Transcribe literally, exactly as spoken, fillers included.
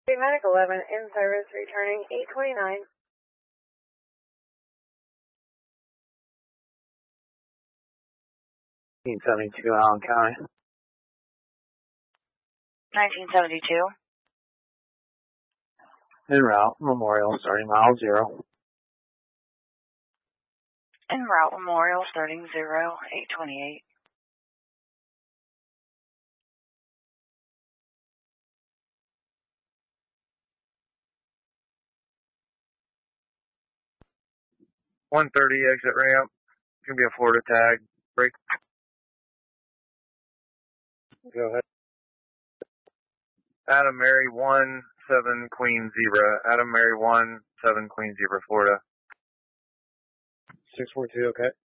Medic eleven in service, returning eight twenty-nine. nineteen seventy-two, Allen County. nineteen seventy-two. En route, Memorial, starting mile zero. En route, Memorial, starting zero, eight twenty-eight. one thirty, exit ramp. It's going to be a Florida tag. Break. Go ahead. Adam Mary one, seven Queen Zebra. Adam Mary one, seven Queen Zebra, Florida. six four two, okay.